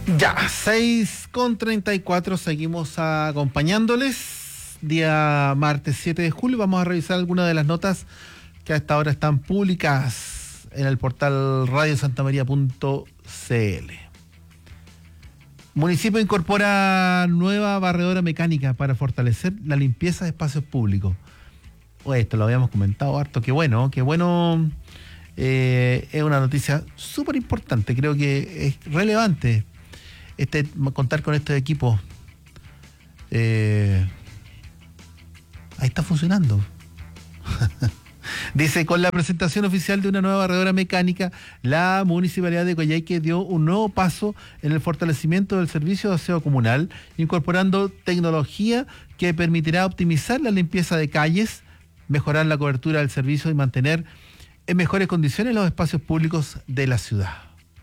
Ya, 6:34, seguimos acompañándoles. Día martes 7 de julio, vamos a revisar algunas de las notas que a esta hora están publicadas en el portal radiosantamaria.cl. Municipio incorpora nueva barredora mecánica para fortalecer la limpieza de espacios públicos. Esto lo habíamos comentado harto, qué bueno. Es una noticia súper importante, creo que es relevante contar con estos equipos. Ahí está funcionando. Dice, con la presentación oficial de una nueva barredora mecánica, la Municipalidad de Coyhaique dio un nuevo paso en el fortalecimiento del servicio de aseo comunal, incorporando tecnología que permitirá optimizar la limpieza de calles, mejorar la cobertura del servicio y mantener en mejores condiciones los espacios públicos de la ciudad.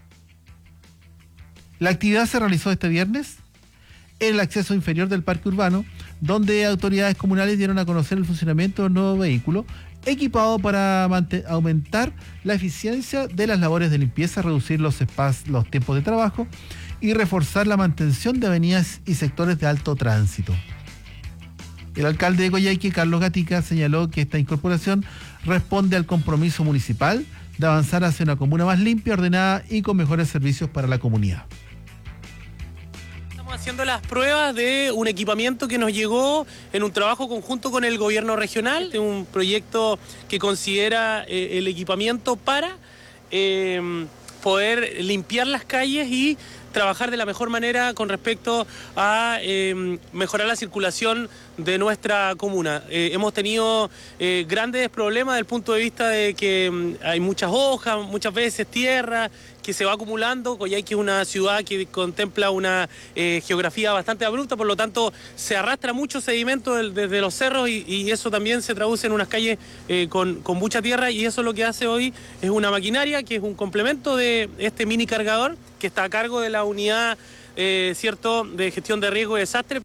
La actividad se realizó este viernes en el acceso inferior del parque urbano, donde autoridades comunales dieron a conocer el funcionamiento del nuevo vehículo, equipado para aumentar la eficiencia de las labores de limpieza, reducir los tiempos de trabajo y reforzar la mantención de avenidas y sectores de alto tránsito. El alcalde de Coyhaique, Carlos Gatica, señaló que esta incorporación responde al compromiso municipal de avanzar hacia una comuna más limpia, ordenada y con mejores servicios para la comunidad. Estamos haciendo las pruebas de un equipamiento que nos llegó en un trabajo conjunto con el gobierno regional, de un proyecto que considera el equipamiento para poder limpiar las calles y trabajar de la mejor manera con respecto a mejorar la circulación de nuestra comuna. Hemos tenido grandes problemas desde el punto de vista de que hay muchas hojas, muchas veces tierra que se va acumulando. Coyhaique es una ciudad que contempla una geografía bastante abrupta, por lo tanto se arrastra mucho sedimento desde los cerros y eso también se traduce en unas calles con mucha tierra, y eso lo que hace hoy es una maquinaria que es un complemento de este mini cargador que está a cargo de la unidad de gestión de riesgo y desastre.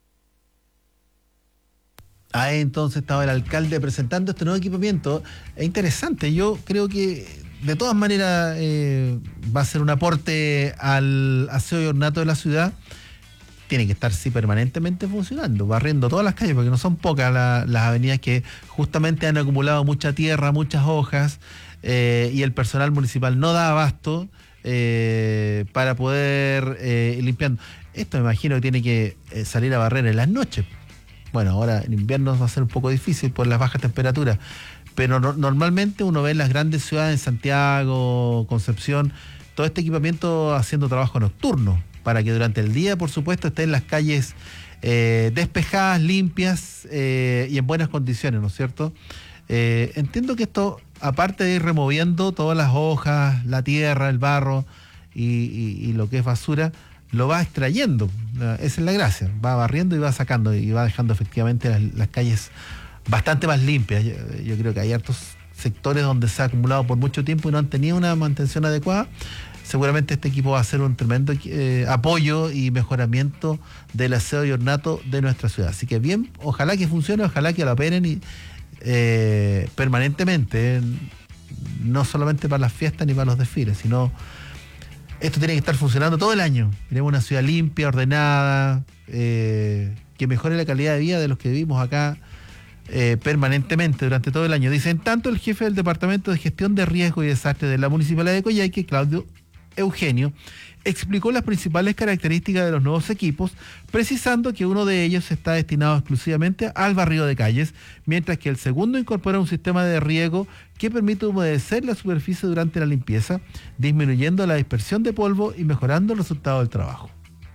Ahí entonces estaba el alcalde presentando este nuevo equipamiento. Es interesante, yo creo que de todas maneras va a ser un aporte al aseo y ornato de la ciudad. Tiene que estar permanentemente funcionando, barriendo todas las calles, porque no son pocas las avenidas que justamente han acumulado mucha tierra, muchas hojas, y el personal municipal no da abasto para poder ir limpiando. Esto me imagino que tiene que salir a barrer en las noches. Bueno, ahora en invierno va a ser un poco difícil por las bajas temperaturas, pero normalmente uno ve en las grandes ciudades, en Santiago, Concepción, todo este equipamiento haciendo trabajo nocturno, para que durante el día, por supuesto, estén las calles despejadas, limpias y en buenas condiciones, ¿no es cierto? Entiendo que esto, aparte de ir removiendo todas las hojas, la tierra, el barro y lo que es basura, lo va extrayendo. Esa es la gracia, va barriendo y va sacando y va dejando efectivamente las calles bastante más limpias. Yo creo que hay hartos sectores donde se ha acumulado por mucho tiempo y no han tenido una mantención adecuada. Seguramente este equipo va a ser un tremendo apoyo y mejoramiento del aseo y ornato de nuestra ciudad. Así que bien, ojalá que funcione, ojalá que lo operen permanentemente, no solamente para las fiestas ni para los desfiles, sino esto tiene que estar funcionando todo el año. Queremos una ciudad limpia, ordenada, que mejore la calidad de vida de los que vivimos acá permanentemente durante todo el año. Dicen tanto el jefe del Departamento de Gestión de Riesgo y Desastre de la Municipalidad de Coyhaique, Claudio Eugenio, explicó las principales características de los nuevos equipos, precisando que uno de ellos está destinado exclusivamente al barrido de calles, mientras que el segundo incorpora un sistema de riego que permite humedecer la superficie durante la limpieza, disminuyendo la dispersión de polvo y mejorando el resultado del trabajo.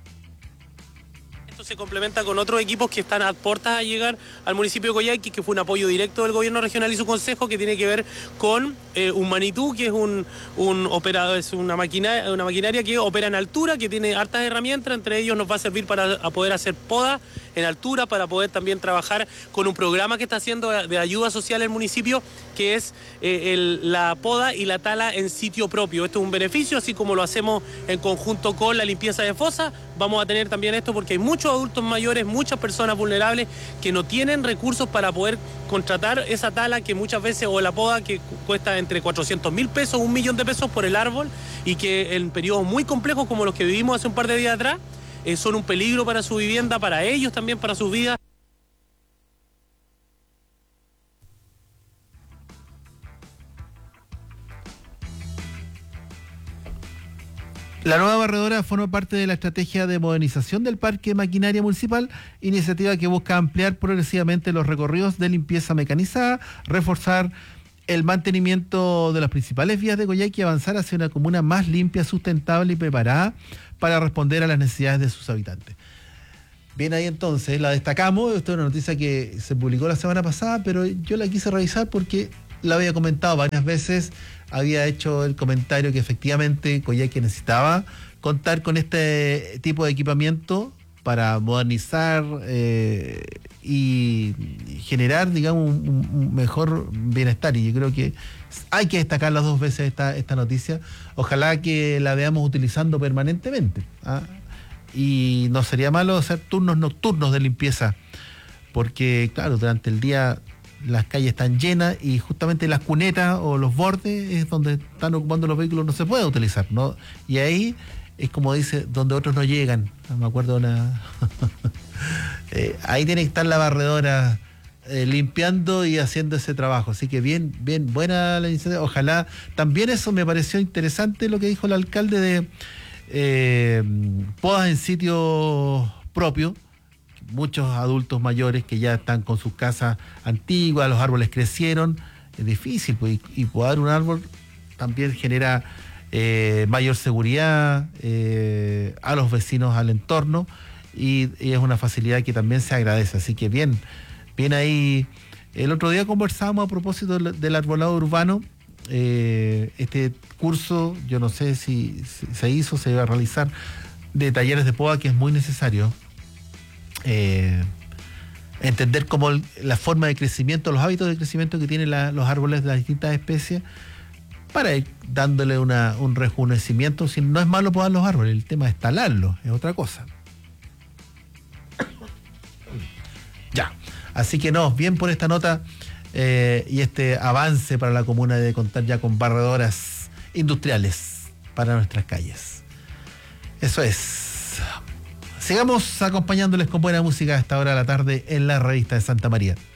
Se complementa con otros equipos que están a puertas a llegar al municipio de Coyhaique, que fue un apoyo directo del gobierno regional y su consejo, que tiene que ver con un Manitú, que es un operador, es una maquinaria que opera en altura, que tiene hartas herramientas. Entre ellos nos va a servir para poder hacer poda en altura para poder también trabajar con un programa que está haciendo de ayuda social el municipio, que es la poda y la tala en sitio propio. Esto es un beneficio, así como lo hacemos en conjunto con la limpieza de fosas, vamos a tener también esto porque hay muchos adultos mayores, muchas personas vulnerables que no tienen recursos para poder contratar esa tala que muchas veces, o la poda que cuesta entre 400.000 pesos, 1.000.000 de pesos por el árbol, y que en periodos muy complejos como los que vivimos hace un par de días atrás, son un peligro para su vivienda, para ellos también, para sus vidas. La nueva barredora forma parte de la estrategia de modernización del parque maquinaria municipal, iniciativa que busca ampliar progresivamente los recorridos de limpieza mecanizada, reforzar el mantenimiento de las principales vías de Coyhaique y avanzar hacia una comuna más limpia, sustentable y preparada para responder a las necesidades de sus habitantes. Bien, ahí entonces la destacamos. Esta es una noticia que se publicó la semana pasada, pero yo la quise revisar porque la había comentado varias veces. Había hecho el comentario que efectivamente Coyhaique necesitaba contar con este tipo de equipamiento para modernizar y generar, digamos, un mejor bienestar. Y yo creo que hay que destacar las dos veces esta noticia. Ojalá que la veamos utilizando permanentemente, ¿ah? Y no sería malo hacer turnos nocturnos de limpieza, porque claro, durante el día las calles están llenas y justamente las cunetas o los bordes es donde están ocupando los vehículos, no se puede utilizar, ¿no? Y ahí es como dice, donde otros no llegan. Me acuerdo de una... ahí tiene que estar la barredora limpiando y haciendo ese trabajo. Así que bien buena la iniciativa. Ojalá, también eso me pareció interesante lo que dijo el alcalde de podas en sitio propio. Muchos adultos mayores que ya están con sus casas antiguas, los árboles crecieron, es difícil, pues, y podar un árbol también genera mayor seguridad a los vecinos, al entorno, y es una facilidad que también se agradece. Así que bien ahí. El otro día conversábamos a propósito del arbolado urbano. Este curso, yo no sé si se iba a realizar, de talleres de poda, que es muy necesario. Entender cómo la forma de crecimiento, los hábitos de crecimiento que tienen los árboles de las distintas especies, para ir dándole un rejuvenecimiento. Si no es malo podar los árboles, el tema es talarlos, es otra cosa. Ya, así que no, bien por esta nota y este avance para la comuna de contar ya con barredoras industriales para nuestras calles. Eso es. Sigamos acompañándoles con buena música a esta hora de la tarde en la revista de Santa María.